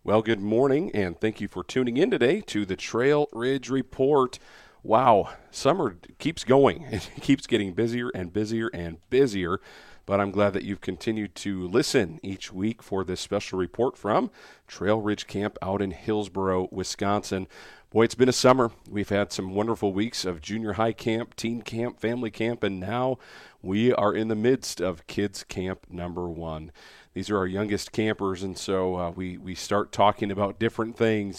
Well, good morning, and thank you for tuning in today to the Trail Ridge Report. Wow, summer keeps going. It keeps getting busier and busier and busier, but I'm glad that you've continued to listen each week for this special report from Trail Ridge Camp out in Hillsboro, Wisconsin. Boy, it's been a summer. We've had some wonderful weeks of junior high camp, teen camp, family camp, and now we are in the midst of kids camp number 1. These are our youngest campers, and so we start talking about different things,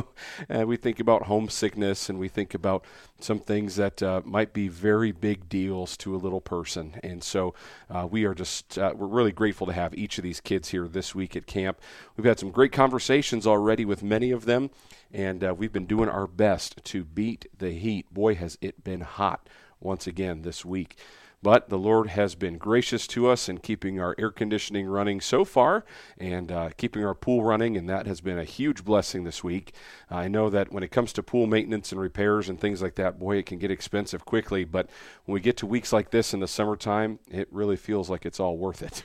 and we think about homesickness, and we think about some things that might be very big deals to a little person. And so we're really grateful to have each of these kids here this week at camp. We've had some great conversations already with many of them, and we've been doing our best to beat the heat. Boy, has it been hot once again this week. But the Lord has been gracious to us in keeping our air conditioning running so far and keeping our pool running, and that has been a huge blessing this week. I know that when it comes to pool maintenance and repairs and things like that, boy, it can get expensive quickly, but when we get to weeks like this in the summertime, it really feels like it's all worth it.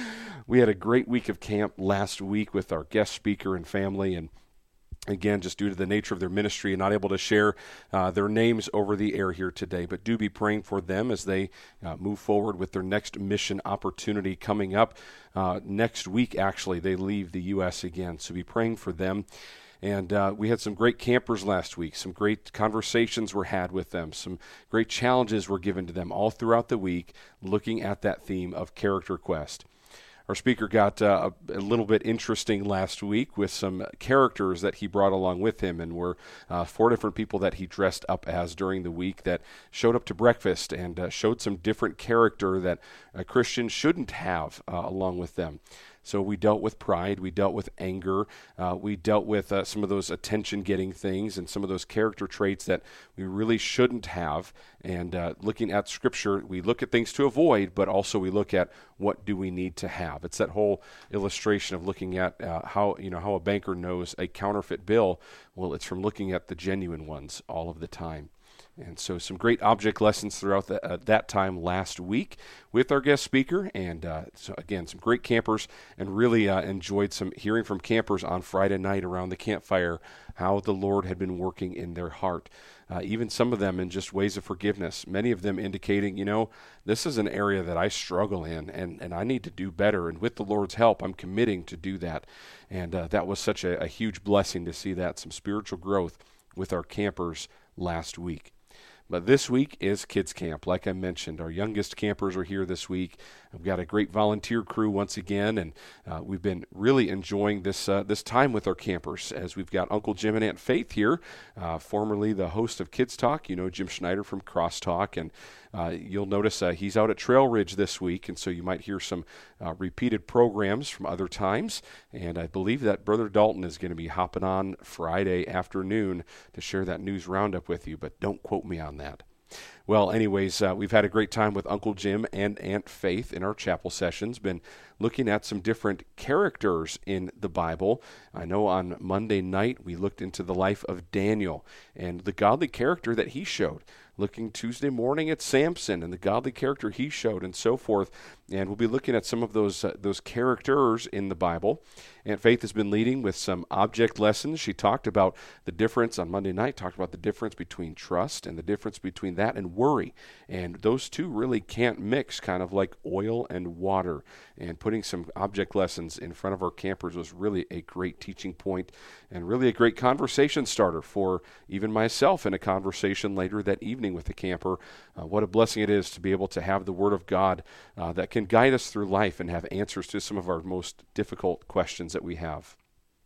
We had a great week of camp last week with our guest speaker and family, and again, just due to the nature of their ministry and not able to share their names over the air here today. But do be praying for them as they move forward with their next mission opportunity coming up. Next week, actually, they leave the U.S. again. So be praying for them. And we had some great campers last week. Some great conversations were had with them. Some great challenges were given to them all throughout the week, looking at that theme of Character Quest. Our speaker got a little bit interesting last week with some characters that he brought along with him, and were 4 different people that he dressed up as during the week that showed up to breakfast and showed some different character that a Christian shouldn't have along with them. So we dealt with pride, we dealt with anger, we dealt with some of those attention-getting things and some of those character traits that we really shouldn't have. And looking at Scripture, we look at things to avoid, but also we look at what do we need to have. It's that whole illustration of looking at how a banker knows a counterfeit bill. Well, it's from looking at the genuine ones all of the time. And so some great object lessons throughout that time last week with our guest speaker. And so again, some great campers, and really enjoyed some hearing from campers on Friday night around the campfire, how the Lord had been working in their heart. Even some of them in just ways of forgiveness. Many of them indicating, this is an area that I struggle in, and I need to do better. And with the Lord's help, I'm committing to do that. And that was such a huge blessing to see that, some spiritual growth with our campers last week. But this week is Kids Camp. Like I mentioned, our youngest campers are here this week. We've got a great volunteer crew once again, and we've been really enjoying this time with our campers, as we've got Uncle Jim and Aunt Faith here, formerly the host of Kids Talk, Jim Schneider from Crosstalk, and you'll notice he's out at Trail Ridge this week, and so you might hear some repeated programs from other times, and I believe that Brother Dalton is going to be hopping on Friday afternoon to share that news roundup with you, but don't quote me on that. Well, anyways, we've had a great time with Uncle Jim and Aunt Faith in our chapel sessions, been looking at some different characters in the Bible. I know on Monday night we looked into the life of Daniel and the godly character that he showed. Looking Tuesday morning at Samson and the godly character he showed, and so forth. And we'll be looking at some of those characters in the Bible. Aunt Faith has been leading with some object lessons. She talked about the difference on Monday night, talked about the difference between trust and the difference between that and worry. And those two really can't mix, kind of like oil and water. And putting some object lessons in front of our campers was really a great teaching point and really a great conversation starter for even myself in a conversation later that evening with the camper. What a blessing it is to be able to have the Word of God that can guide us through life and have answers to some of our most difficult questions that we have.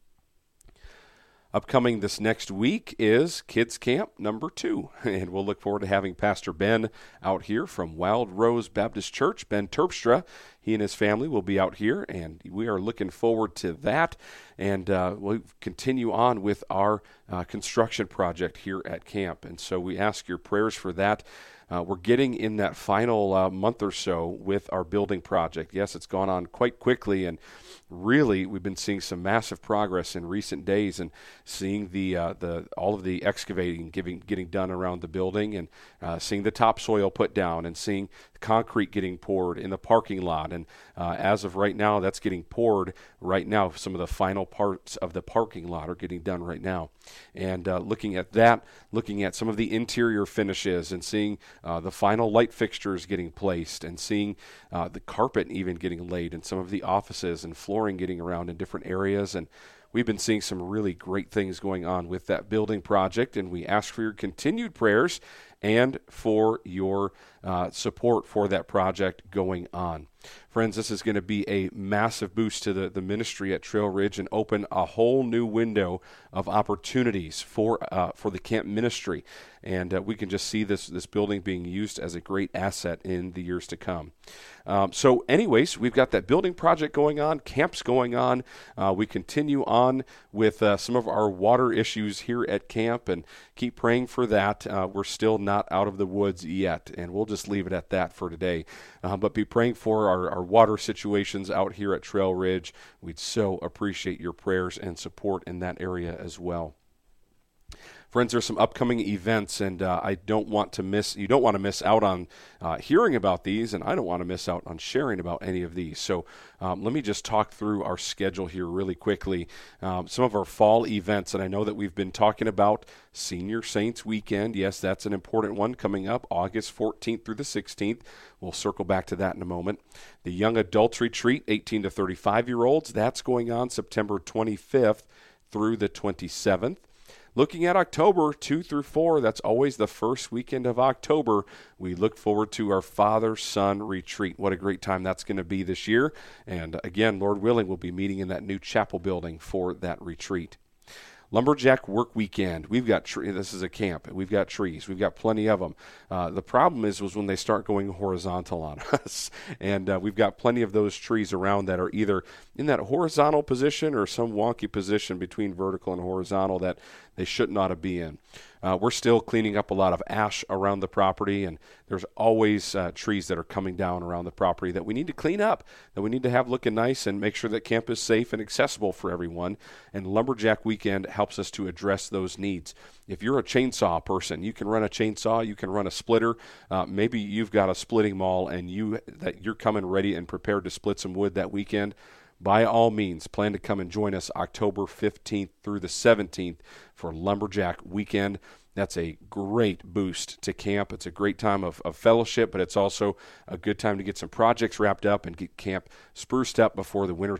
Upcoming this next week is Kids Camp number 2, and we'll look forward to having Pastor Ben out here from Wild Rose Baptist Church, Ben Terpstra. He and his family will be out here, and we are looking forward to that. And we'll continue on with our construction project here at camp. And so we ask your prayers for that. we're getting in that final month or so with our building project. Yes, it's gone on quite quickly, and really we've been seeing some massive progress in recent days, and seeing the all of the excavating getting done around the building, and seeing the topsoil put down, and seeing concrete getting poured in the parking lot. And as of right now, that's getting poured right now. Some of the final parts of the parking lot are getting done right now. And looking at that, looking at some of the interior finishes, and seeing the final light fixtures getting placed, and seeing the carpet even getting laid in some of the offices, and flooring getting around in different areas. And we've been seeing some really great things going on with that building project, and we ask for your continued prayers and for your support for that project going on. Friends, this is going to be a massive boost to the ministry at Trail Ridge, and open a whole new window of opportunities for the camp ministry. And we can just see this building being used as a great asset in the years to come. So anyways, we've got that building project going on, camps going on. We continue on with some of our water issues here at camp, and keep praying for that. We're still not out of the woods yet, and we'll just leave it at that for today. But be praying for our water situations out here at Trail Ridge. We'd so appreciate your prayers and support in that area as well. Friends, there's some upcoming events, and you don't want to miss out on hearing about these, and I don't want to miss out on sharing about any of these. So let me just talk through our schedule here really quickly. Some of our fall events, and I know that we've been talking about Senior Saints Weekend. Yes, that's an important one coming up August 14th through the 16th. We'll circle back to that in a moment. The Young Adults Retreat, 18 to 35-year-olds, that's going on September 25th through the 27th. Looking at October 2 through 4, that's always the first weekend of October. We look forward to our Father-Son Retreat. What a great time that's going to be this year. And again, Lord willing, we'll be meeting in that new chapel building for that retreat. Lumberjack Work Weekend. We've got this is a camp. We've got trees. We've got plenty of them. The problem was when they start going horizontal on us. And we've got plenty of those trees around that are either in that horizontal position or some wonky position between vertical and horizontal that they shouldn't ought to be in. We're still cleaning up a lot of ash around the property, and there's always trees that are coming down around the property that we need to clean up, that we need to have looking nice, and make sure that camp is safe and accessible for everyone. And Lumberjack Weekend helps us to address those needs. If you're a chainsaw person, you can run a chainsaw, you can run a splitter. Maybe you've got a splitting maul, and you're coming ready and prepared to split some wood that weekend. By all means, plan to come and join us October 15th through the 17th for Lumberjack Weekend. That's a great boost to camp. It's a great time of fellowship, but it's also a good time to get some projects wrapped up and get camp spruced up before the winter